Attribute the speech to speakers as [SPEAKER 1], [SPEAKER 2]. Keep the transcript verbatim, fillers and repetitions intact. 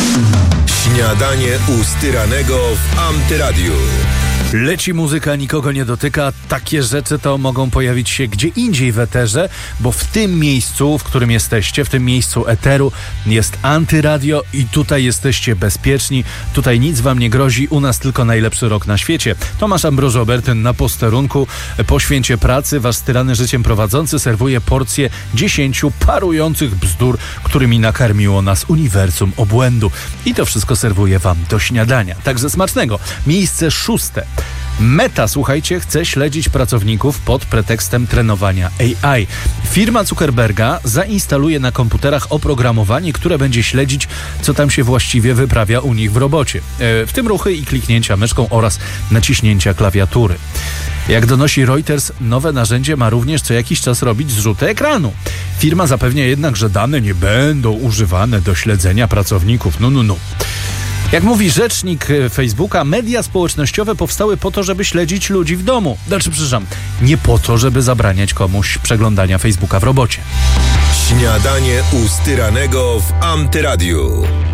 [SPEAKER 1] Śniadanie u Styranego w Antyradiu.
[SPEAKER 2] Leci muzyka, nikogo nie dotyka. Takie rzeczy to mogą pojawić się gdzie indziej w eterze, bo w tym miejscu, w którym jesteście, w tym miejscu eteru jest Antyradio i tutaj jesteście bezpieczni. Tutaj nic wam nie grozi, u nas tylko najlepszy rok na świecie. Tomasz Ambroż-Obertyn na posterunku. Po święcie pracy wasz styrany życiem prowadzący serwuje porcję dziesięciu parujących bzdur, którymi nakarmiło nas uniwersum obłędu. I to wszystko serwuję wam do śniadania. Także smacznego. Miejsce szóste. Meta, słuchajcie, chce śledzić pracowników pod pretekstem trenowania A I. Firma Zuckerberga zainstaluje na komputerach oprogramowanie, które będzie śledzić, co tam się właściwie wyprawia u nich w robocie. E, w tym ruchy i kliknięcia myszką oraz naciśnięcia klawiatury. Jak donosi Reuters, nowe narzędzie ma również co jakiś czas robić zrzuty ekranu. Firma zapewnia jednak, że dane nie będą używane do śledzenia pracowników. No, no, no. Jak mówi rzecznik Facebooka, media społecznościowe powstały po to, żeby śledzić ludzi w domu. Znaczy, przepraszam, nie po to, żeby zabraniać komuś przeglądania Facebooka w robocie.
[SPEAKER 1] Śniadanie u Styranego w Antyradiu.